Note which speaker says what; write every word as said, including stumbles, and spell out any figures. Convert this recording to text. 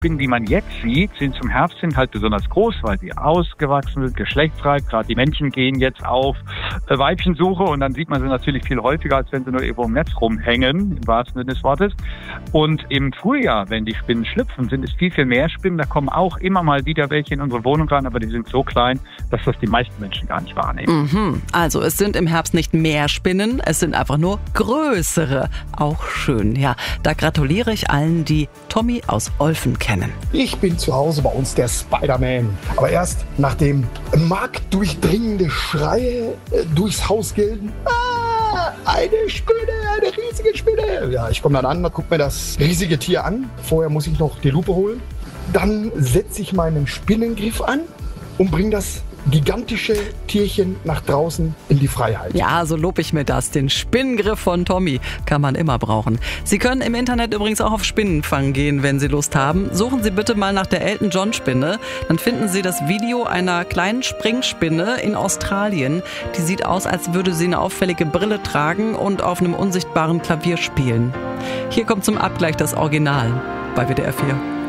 Speaker 1: Spinnen, die man jetzt sieht, sind zum Herbst hin halt besonders groß, weil sie ausgewachsen sind, geschlechtsreif. Gerade die Männchen gehen jetzt auf äh, Weibchensuche und dann sieht man sie natürlich viel häufiger, als wenn sie nur irgendwo im Netz rumhängen, im wahrsten Sinne des Wortes. Und im Frühjahr, wenn die Spinnen schlüpfen, sind es viel, viel mehr Spinnen. Da kommen auch immer mal wieder welche in unsere Wohnung rein, aber die sind so klein, dass das die meisten Menschen gar nicht wahrnehmen.
Speaker 2: Mhm. Also es sind im Herbst nicht mehr Spinnen, es sind einfach nur größere. Auch schön, ja. Da gratuliere ich allen, die Tommy aus Olfen kennen.
Speaker 3: Ich bin zu Hause bei uns der Spider-Man. Aber erst nachdem marktdurchdringende Schreie äh, durchs Haus gelten. Ah, eine Spinne, eine riesige Spinne. Ja, ich komme dann an, gucke mir das riesige Tier an. Vorher muss ich noch die Lupe holen. Dann setze ich meinen Spinnengriff an und bringe das gigantische Tierchen nach draußen in die Freiheit.
Speaker 2: Ja, so lob ich mir das. Den Spinnengriff von Tommy kann man immer brauchen. Sie können im Internet übrigens auch auf Spinnenfang gehen, wenn Sie Lust haben. Suchen Sie bitte mal nach der Elton John Spinne. Dann finden Sie das Video einer kleinen Springspinne in Australien. Die sieht aus, als würde sie eine auffällige Brille tragen und auf einem unsichtbaren Klavier spielen. Hier kommt zum Abgleich das Original bei W D R vier.